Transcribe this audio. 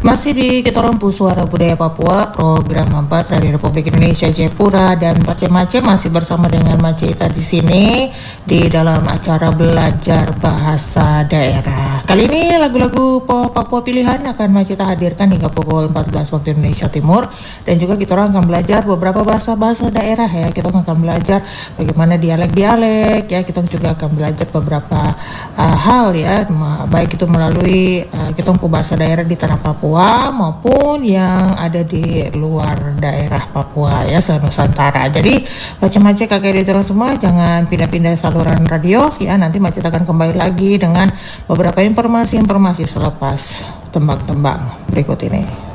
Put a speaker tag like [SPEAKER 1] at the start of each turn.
[SPEAKER 1] Masih di Ketorompu Suara Budaya Papua, program 4 Radio Republik Indonesia Jayapura, dan Mace masih bersama dengan Maceta di sini di dalam acara belajar bahasa daerah. Kali ini lagu-lagu Papua pilihan akan Maceta hadirkan hingga pukul 14 waktu Indonesia Timur, dan juga kita orang akan belajar beberapa bahasa daerah ya. Kita akan belajar bagaimana dialek-dialek ya. Kita juga akan belajar beberapa hal ya, baik itu melalui kita bahasa daerah di tanah Papua maupun yang ada di luar daerah Papua ya, se-Nusantara. Jadi macam-macam kakek di semua jangan pindah-pindah saluran radio ya. Nanti Macet akan kembali lagi dengan beberapa informasi selepas tembang-tembang berikut ini.